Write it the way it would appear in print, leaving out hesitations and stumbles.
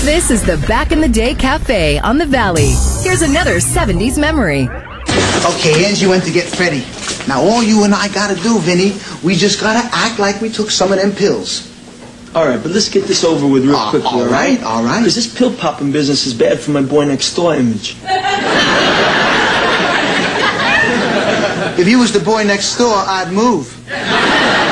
This is the Back in the Day Cafe on the Valley. Here's another 70s memory. Okay, Angie went to get Freddie. Now, all you and I gotta do, Vinny, we just gotta act like we took some of them pills. All right, but let's get this over with real quickly, all right? All right. Because this pill-popping business is bad for my boy next door image. If you was the boy next door, I'd move.